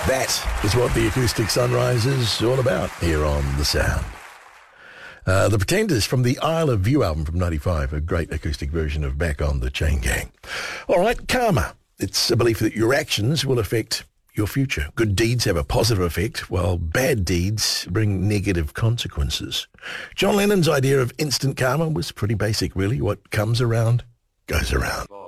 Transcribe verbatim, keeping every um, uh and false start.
That is what the Acoustic Sunrise is all about here on The Sound. Uh, the Pretenders from the Isle of View album from ninety-five, a great acoustic version of Back on the Chain Gang. All right, karma. It's a belief that your actions will affect your future. Good deeds have a positive effect, while bad deeds bring negative consequences. John Lennon's idea of instant karma was pretty basic, really. What comes around, goes around.